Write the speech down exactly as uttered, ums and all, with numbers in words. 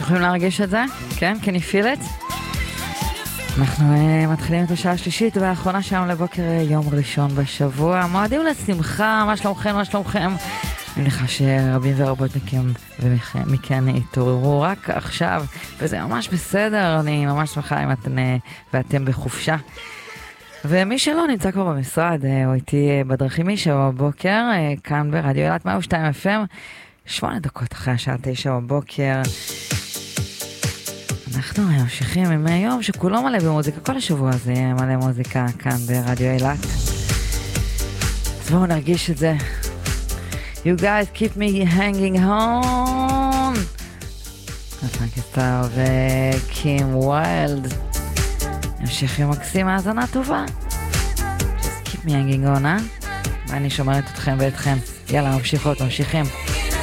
יכולים להרגיש את זה? כן? Can you feel it? אנחנו uh, מתחילים את השעה השלישית והאחרונה שלנו לבוקר יום ראשון בשבוע. מועדים לשמחה, מה שלומכם, מה שלומכם? אני מניחה שרבים ורבות מכם ומכן התעוררו רק עכשיו, וזה ממש בסדר, אני ממש שמחה אם אתן ואתם בחופשה. ומי שלא נמצא כבר במשרד, או איתי בדרכים מישהו בבוקר, כאן ברדיו אילת מאה ושתיים אף אם, שמונה דקות אחרי השעה תשע בבוקר. אנחנו ממשיכים עם יום שכולו מלא במוזיקה, כל השבוע הזה יהיה מלא מוזיקה כאן ברדיו אילת. אז בואו נרגיש את זה. You guys keep me hanging on. פרנקסטאר וקים ויילד. נמשיך עם מקסים, האזנה טובה. Just keep me hanging on, אה? ואני שומרת אתכם ואתכם. יאללה, ממשיכות, ממשיכים.